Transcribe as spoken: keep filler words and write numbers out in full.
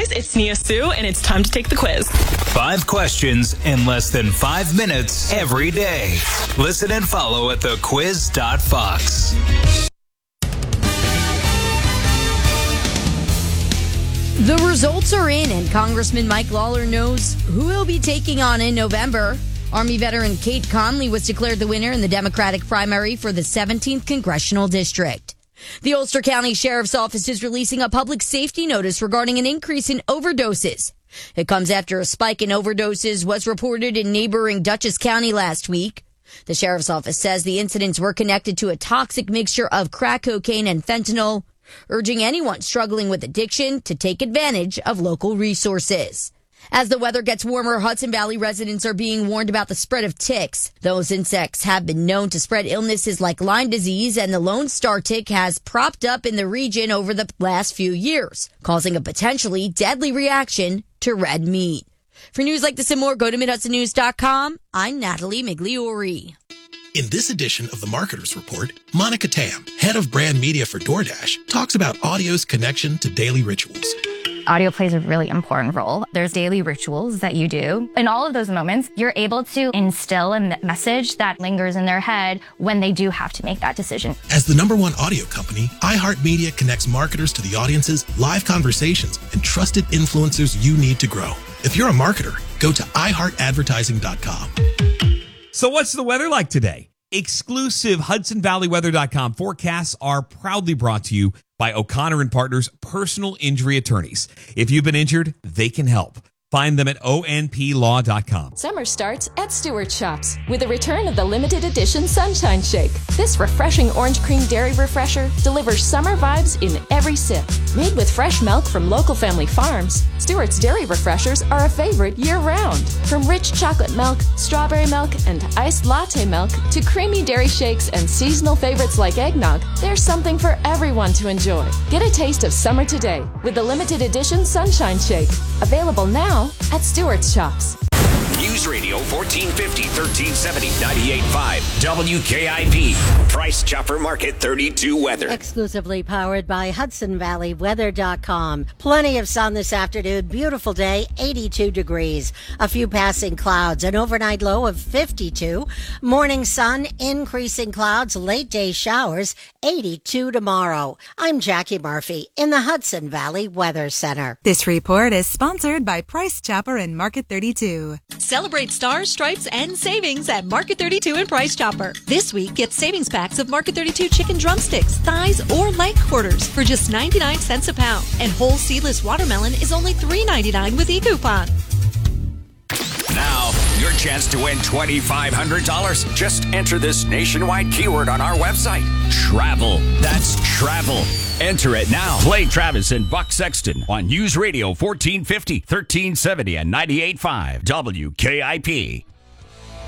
guys, it's Nia Sue, and it's time to take the quiz. Five questions in less than five minutes every day. Listen and follow at the quiz dot fox. The results are in, and Congressman Mike Lawler knows who he'll be taking on in November. Army veteran Kate Conley was declared the winner in the Democratic primary for the seventeenth Congressional District. The Ulster County Sheriff's Office is releasing a public safety notice regarding an increase in overdoses. It comes after a spike in overdoses was reported in neighboring Dutchess County last week. The Sheriff's Office says the incidents were connected to a toxic mixture of crack cocaine and fentanyl, urging anyone struggling with addiction to take advantage of local resources. As the weather gets warmer, Hudson Valley residents are being warned about the spread of ticks. Those insects have been known to spread illnesses like Lyme disease, and the Lone Star tick has propped up in the region over the last few years, causing a potentially deadly reaction to red meat. For news like this and more, go to mid hudson news dot com. I'm Natalie Migliori. In this edition of the Marketers Report, Monica Tam, head of brand media for DoorDash, talks about audio's connection to daily rituals. Audio plays a really important role. There's daily rituals that you do. In all of those moments, you're able to instill a message that lingers in their head when they do have to make that decision. As the number one audio company, iHeartMedia connects marketers to the audiences, live conversations, and trusted influencers you need to grow. If you're a marketer, go to i heart advertising dot com. So what's the weather like today? Exclusive Hudson Valley Weather dot com forecasts are proudly brought to you by O'Connor and Partners Personal Injury Attorneys. If you've been injured, they can help. Find them at O N P law dot com. Summer starts at Stewart's Shops with the return of the limited edition Sunshine Shake. This refreshing orange cream dairy refresher delivers summer vibes in every sip. Made with fresh milk from local family farms, Stewart's dairy refreshers are a favorite year-round. From rich chocolate milk, strawberry milk, and iced latte milk to creamy dairy shakes and seasonal favorites like eggnog, there's something for everyone to enjoy. Get a taste of summer today with the limited edition Sunshine Shake. Available now at Stewart's Shops. News Radio fourteen fifty, thirteen seventy, ninety-eight point five W K I P. Price Chopper Market thirty-two weather. Exclusively powered by Hudson Valley Weather dot com. Plenty of sun this afternoon. Beautiful day, eighty-two degrees. A few passing clouds. An overnight low of fifty-two. Morning sun, increasing clouds, late day showers, eighty-two tomorrow. I'm Jackie Murphy in the Hudson Valley Weather Center. This report is sponsored by Price Chopper and Market thirty-two. Celebrate stars, stripes, and savings at Market thirty-two and Price Chopper. This week, get savings packs of Market thirty-two chicken drumsticks, thighs, or leg quarters for just ninety-nine cents a pound. And whole seedless watermelon is only three ninety-nine with e-coupon. Now, your chance to win twenty-five hundred dollars. Just enter this nationwide keyword on our website. Travel. That's travel. Enter it now. Play Travis and Buck Sexton on News Radio fourteen fifty, thirteen seventy, and ninety-eight point five W K I P.